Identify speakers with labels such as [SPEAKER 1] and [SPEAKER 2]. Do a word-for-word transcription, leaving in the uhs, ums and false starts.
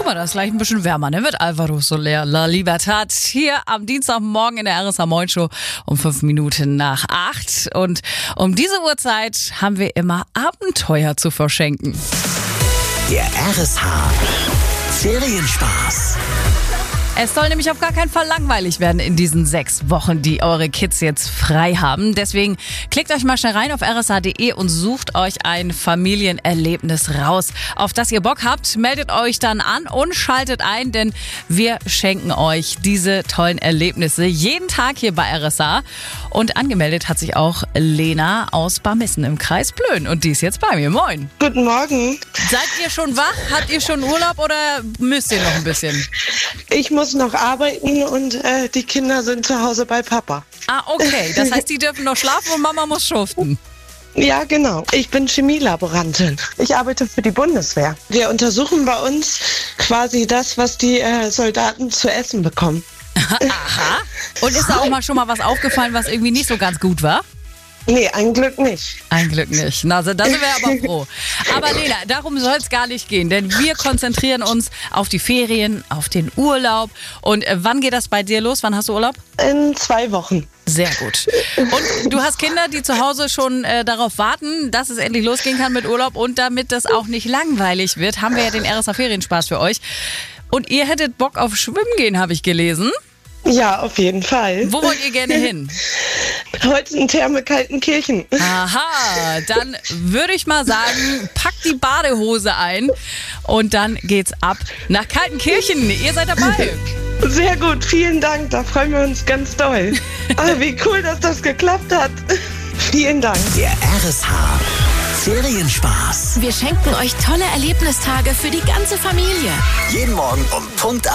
[SPEAKER 1] mal, das ist gleich ein bisschen wärmer, ne? Mit Alvaro Soler, La Libertad. Hier am Dienstagmorgen in der R S H Moin Show um fünf Minuten nach acht. Und um diese Uhrzeit haben wir immer Abenteuer zu verschenken.
[SPEAKER 2] Der R S H Ferienspaß.
[SPEAKER 1] Es soll nämlich auf gar keinen Fall langweilig werden in diesen sechs Wochen, die eure Kids jetzt frei haben. Deswegen klickt euch mal schnell rein auf r s h punkt d e und sucht euch ein Familienerlebnis raus, auf das ihr Bock habt. Meldet euch dann an und schaltet ein, denn wir schenken euch diese tollen Erlebnisse jeden Tag hier bei R S H. Und angemeldet hat sich auch Lena aus Barmissen im Kreis Plön und die ist jetzt bei mir. Moin.
[SPEAKER 3] Guten Morgen.
[SPEAKER 1] Seid ihr schon wach? Habt ihr schon Urlaub oder müsst ihr noch ein bisschen?
[SPEAKER 3] Ich muss noch arbeiten und äh, die Kinder sind zu Hause bei Papa.
[SPEAKER 1] Ah, okay. Das heißt, die dürfen noch schlafen und Mama muss schuften.
[SPEAKER 3] Ja, genau. Ich bin Chemielaborantin. Ich arbeite für die Bundeswehr. Wir untersuchen bei uns quasi das, was die äh, Soldaten zu essen bekommen.
[SPEAKER 1] Aha. Und ist da auch mal schon mal was aufgefallen, was irgendwie nicht so ganz gut war?
[SPEAKER 3] Nee, ein Glück nicht.
[SPEAKER 1] Ein Glück nicht. Na, da sind wir aber froh. Aber Lena, darum soll es gar nicht gehen, denn wir konzentrieren uns auf die Ferien, auf den Urlaub. Und äh, wann geht das bei dir los? Wann hast du Urlaub?
[SPEAKER 3] In zwei Wochen.
[SPEAKER 1] Sehr gut. Und du hast Kinder, die zu Hause schon äh, darauf warten, dass es endlich losgehen kann mit Urlaub. Und damit das auch nicht langweilig wird, haben wir ja den R S H Ferienspaß für euch. Und ihr hättet Bock auf Schwimmen gehen, habe ich gelesen.
[SPEAKER 3] Ja, auf jeden Fall.
[SPEAKER 1] Wo wollt ihr gerne hin?
[SPEAKER 3] Heute in Therme Kaltenkirchen.
[SPEAKER 1] Aha, dann würde ich mal sagen, packt die Badehose ein und dann geht's ab nach Kaltenkirchen. Ihr seid dabei.
[SPEAKER 3] Sehr gut, vielen Dank, da freuen wir uns ganz doll. Ah, wie cool, dass das geklappt hat. Vielen Dank.
[SPEAKER 2] Der R S H Ferienspaß.
[SPEAKER 4] Wir schenken euch tolle Erlebnistage für die ganze Familie.
[SPEAKER 2] Jeden Morgen um Punkt